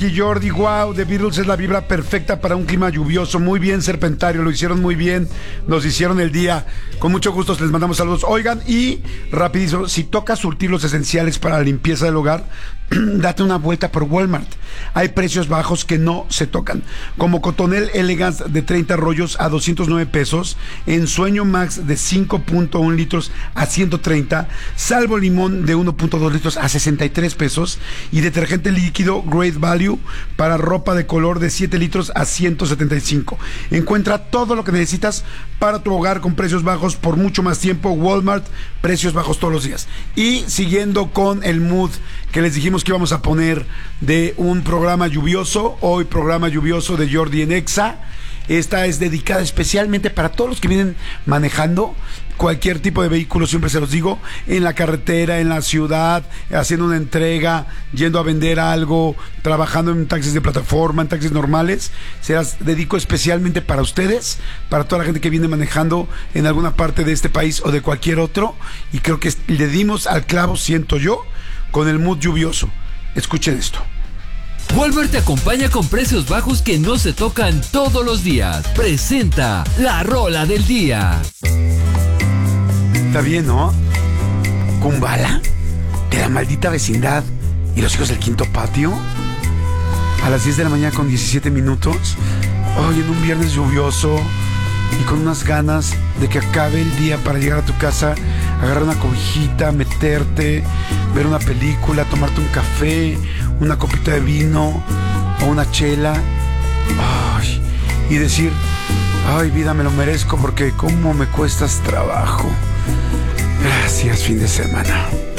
Y Jordi, wow, The Beatles es la vibra perfecta para un clima lluvioso. Muy bien, Serpentario, lo hicieron muy bien. Nos hicieron el día. Con mucho gusto les mandamos saludos. Oigan, y rapidísimo, si toca surtir los esenciales para la limpieza del hogar, date una vuelta por Walmart. Hay precios bajos que no se tocan, como Cotonel Elegance de 30 rollos a 209 pesos, Ensueño Max de 5.1 litros a 130, Salvo Limón de 1.2 litros a 63 pesos y detergente líquido Great Value para ropa de color de 7 litros a 175. Encuentra todo lo que necesitas para tu hogar con precios bajos por mucho más tiempo. Walmart, precios bajos todos los días. Y siguiendo con el mood que les dijimos que íbamos a poner de un programa lluvioso, hoy programa lluvioso de Jordi en Exa. Esta es dedicada especialmente para todos los que vienen manejando cualquier tipo de vehículo, siempre se los digo, en la carretera, en la ciudad, haciendo una entrega, yendo a vender algo, trabajando en taxis de plataforma, en taxis normales. Se las dedico especialmente para ustedes, para toda la gente que viene manejando en alguna parte de este país o de cualquier otro. Y creo que le dimos al clavo, siento yo, con el mood lluvioso. Escuchen esto. Walmart te acompaña con precios bajos que no se tocan todos los días. Presenta la rola del día. Está bien, ¿no? Kumbala, de la maldita vecindad y los hijos del quinto patio. A las 10 de la mañana con 17 minutos. Hoy en un viernes lluvioso y con unas ganas de que acabe el día para llegar a tu casa, agarrar una cobijita, meterte, ver una película, tomarte un café, una copita de vino o una chela, ay, y decir, ay, vida, me lo merezco porque cómo me cuestas trabajo. Gracias, fin de semana.